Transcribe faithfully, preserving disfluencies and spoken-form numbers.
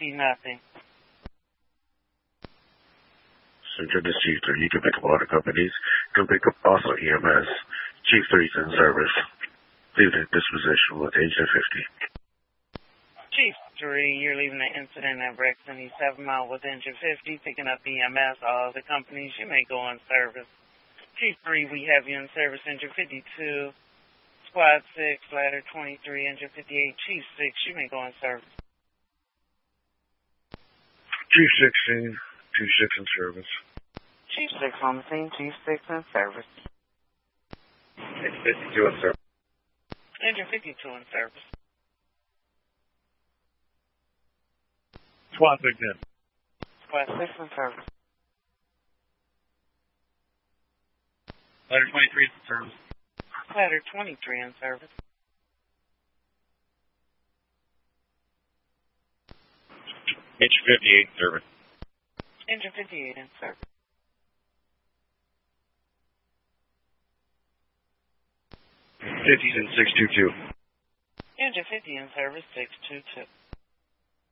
fifty, nothing. Central to Chief three. You can pick up water companies. You can pick up also E M S. Chief three's in service. Leave at disposition with engine fifty. Chief three, you're leaving the incident at Brexton East seven mile with engine fifty, picking up E M S. All other companies, you may go on service. Chief three, we have you in service, engine fifty-two. Squad six, ladder twenty-three, engine fifty-eight. Chief six, you may go on service. Chief sixteen, Chief six in service. Chief six on the scene, Chief six in service. Engine fifty-two in service. Engine fifty-two in service. Squad six in. Squad six in service. Ladder twenty-three in service. Ladder twenty-three in service. Engine fifty-eight in service. Engine fifty-eight in service. fifties in six two two. Engine fifty in service, six two two.